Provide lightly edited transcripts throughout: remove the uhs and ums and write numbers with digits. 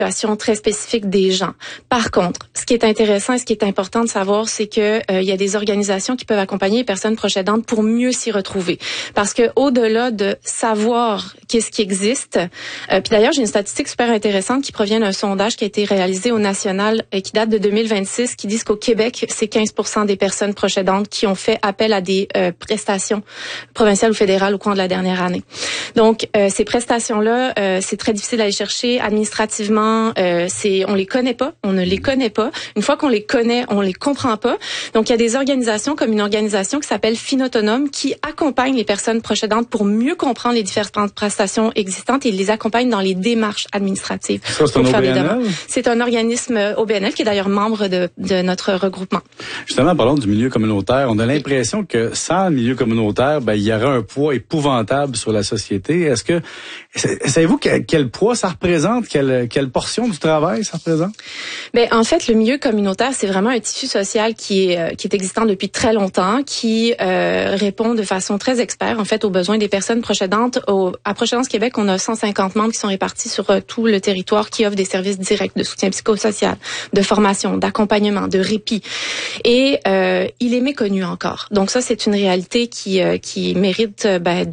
situation très spécifique des gens. Par contre, ce qui est intéressant et ce qui est important de savoir, c'est que il y a des organisations qui peuvent accompagner les personnes proches aidantes pour mieux s'y retrouver. Parce que au-delà de savoir qu'est-ce qui existe, puis d'ailleurs, j'ai une statistique super intéressante qui provient d'un sondage qui a été réalisé au national et qui date de 2026, qui dit qu'au Québec, c'est 15% des personnes proches aidantes qui ont fait appel à des prestations provinciales ou fédérales au cours de la dernière année. Donc, ces prestations-là, c'est très difficile d'aller chercher administrativement. On les connaît pas, on ne les connaît pas. Une fois qu'on les connaît, on les comprend pas. Donc, il y a des organisations comme une organisation qui s'appelle Finautonome qui accompagne les personnes proches aidantes pour mieux comprendre les différentes prestations existantes et ils les accompagne dans les démarches administratives. Ça, c'est un OBNL? C'est un organisme OBNL qui est d'ailleurs membre de notre regroupement. Justement, parlons du milieu communautaire. On a l'impression que sans le milieu communautaire, il y aurait un poids épouvantable sur la société. Savez-vous quel poids ça représente? Quelle portion du travail ça représente? En fait, le milieu communautaire, c'est vraiment un tissu social qui est existant depuis très longtemps, qui répond de façon très experte, en fait, aux besoins des personnes proches aidantes. À Proches Aidances Québec, on a 150 membres qui sont répartis sur tout le territoire, qui offrent des services directs de soutien psychosocial, de formation, d'accompagnement, de répit. Et il est méconnu encore. Donc ça, c'est une réalité qui mérite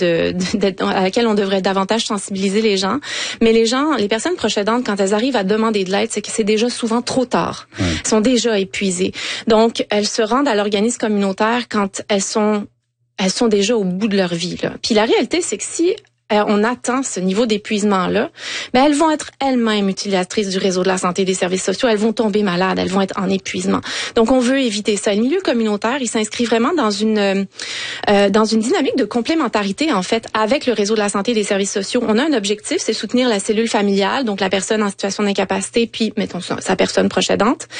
à laquelle on devrait davantage sensibiliser les gens. Mais les personnes proches aidantes, quand elles arrivent à demander de l'aide, c'est que c'est déjà souvent trop tard. Ouais. Elles sont déjà épuisées. Donc, elles se rendent à l'organisme communautaire quand elles sont déjà au bout de leur vie, là. Puis la réalité, c'est que si on atteint ce niveau d'épuisement-là, elles vont être elles-mêmes utilisatrices du réseau de la santé et des services sociaux. Elles vont tomber malades, elles vont être en épuisement. Donc, on veut éviter ça. Le milieu communautaire, il s'inscrit vraiment dans une dynamique de complémentarité, en fait, avec le réseau de la santé et des services sociaux. On a un objectif, c'est soutenir la cellule familiale, donc la personne en situation d'incapacité, puis, mettons, sa personne proche aidante.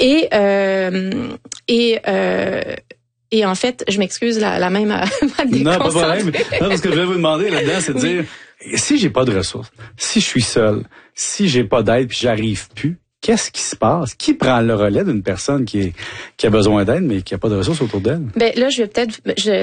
Et en fait, je m'excuse, la même à Non, pas de problème. Non, parce que je vais vous demander là-dedans, c'est de dire, si j'ai pas de ressources, si je suis seul, si j'ai pas d'aide puis j'arrive plus, qu'est-ce qui se passe? Qui prend le relais d'une personne qui a besoin d'aide mais qui a pas de ressources autour d'elle? Là, je vais peut-être,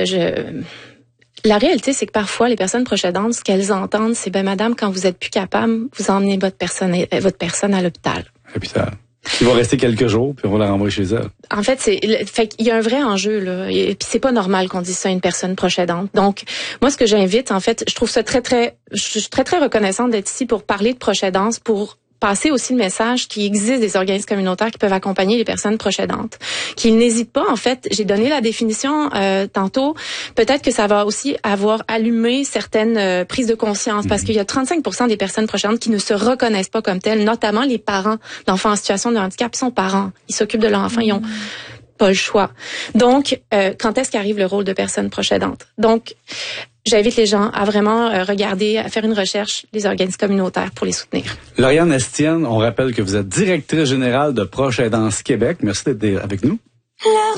la réalité, c'est que parfois, les personnes proches aidantes, ce qu'elles entendent, c'est, madame, quand vous êtes plus capable, vous emmenez votre personne à l'hôpital. L'hôpital. Ils vont rester quelques jours, puis on va la renvoyer chez elle. En fait, il y a un vrai enjeu, là. Et puis c'est pas normal qu'on dise ça à une personne proche aidante. Donc, moi, ce que j'invite, en fait, je trouve ça je suis très, très reconnaissante d'être ici pour parler de proche aidance, pour passer aussi le message qu'il existe des organismes communautaires qui peuvent accompagner les personnes proches aidantes. Qu'ils n'hésitent pas, en fait, j'ai donné la définition tantôt, peut-être que ça va aussi avoir allumé certaines prises de conscience, parce qu'il y a 35% des personnes proches aidantes qui ne se reconnaissent pas comme telles, notamment les parents d'enfants en situation de handicap sont parents. Ils s'occupent de leur enfant, ils ont pas le choix. Donc, quand est-ce qu'arrive le rôle de personne proche aidante? Donc, j'invite les gens à vraiment regarder, à faire une recherche des organismes communautaires pour les soutenir. Lauriane Estienne, on rappelle que vous êtes directrice générale de Proches Aidances Québec. Merci d'être avec nous.